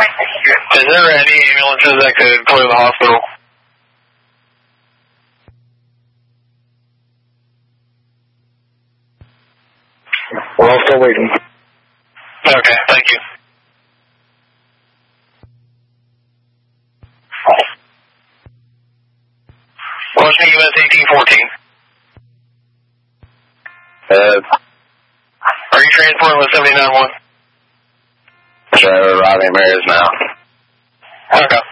Is there any ambulances that could clear the hospital? We're all still waiting. Okay, thank you. Washington US 1814. Are you transporting with 79-1? Driver arriving Marys now. Okay.